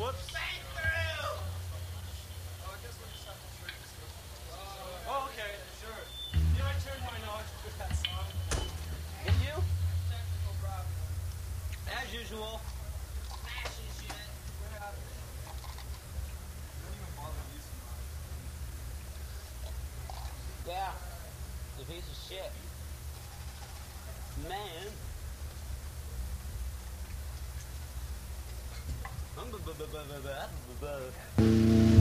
Whoops. Oh, okay, sure. Yeah, I turned my knowledge with that song. Did you? Technical problem. As usual. Smashing shit. Don't even bother using mine. Yeah. The piece of shit. Man. I'm